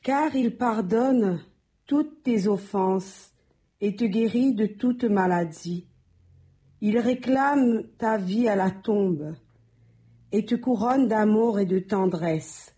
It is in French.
car il pardonne toutes tes offenses et te guérit de toute maladie. Il réclame ta vie à la tombe et te couronne d'amour et de tendresse.